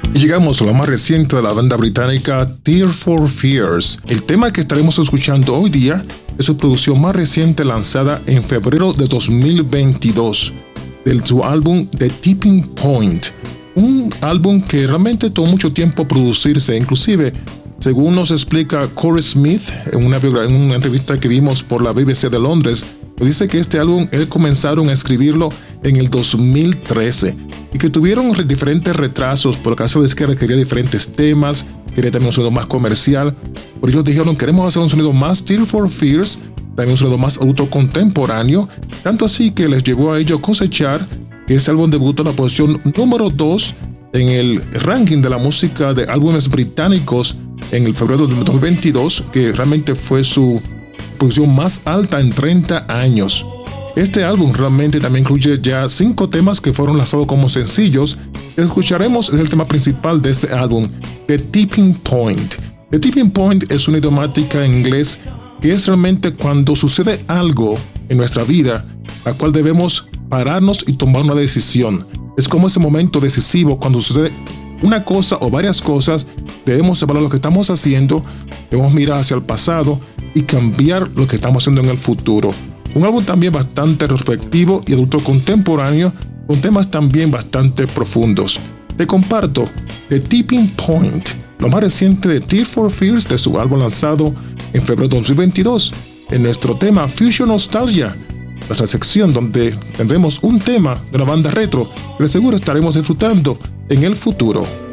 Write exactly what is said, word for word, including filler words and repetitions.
Y llegamos a lo más reciente de la banda británica Tears for Fears. El tema que estaremos escuchando hoy día es su producción más reciente lanzada en febrero de dos mil veintidós, del su álbum The Tipping Point. Un álbum que realmente tomó mucho tiempo producirse, inclusive, según nos explica Corey Smith en una, en una entrevista que vimos por la B B C de Londres, nos dice que este álbum él comenzaron a escribirlo en el dos mil trece y que tuvieron diferentes retrasos por caso de que quería diferentes temas, quería también un sonido más comercial. Por ello dijeron, queremos hacer un sonido más Tears for Fears, también un sonido más adulto contemporáneo, tanto así que les llevó a ello cosechar que este álbum debutó en la posición número dos en el ranking de la música de álbumes británicos en el febrero de dos mil veintidós, que realmente fue su posición más alta en treinta años. Este álbum realmente también incluye ya cinco temas que fueron lanzados como sencillos. Escucharemos el tema principal de este álbum, The Tipping Point. The Tipping Point es una idiomática en inglés que es realmente cuando sucede algo en nuestra vida, la cual debemos pararnos y tomar una decisión. Es como ese momento decisivo cuando sucede una cosa o varias cosas, debemos evaluar lo que estamos haciendo, debemos mirar hacia el pasado y cambiar lo que estamos haciendo en el futuro. Un álbum también bastante retrospectivo y adulto contemporáneo, con temas también bastante profundos. Te comparto The Tipping Point, lo más reciente de Tears for Fears de su álbum lanzado en febrero de dos mil veintidós, en nuestro tema Fusion Nostalgia, nuestra sección donde tendremos un tema de una banda retro que de seguro estaremos disfrutando en el futuro.